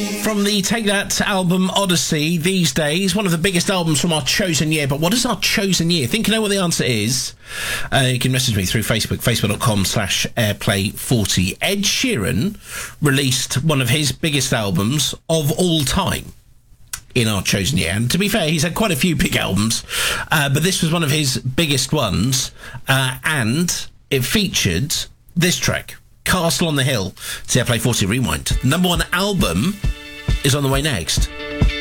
From the Take That album Odyssey, these days, one of the biggest albums from our chosen year. But what is our chosen year? Think you know what the answer is? You can message me through Facebook, facebook.com/airplay40. Ed Sheeran released one of his biggest albums of all time in our chosen year. And to be fair, he's had quite a few big albums, but this was one of his biggest ones, and it featured this track, Castle on the Hill. It's the Airplay 40 Rewind. Number one album is on the way next.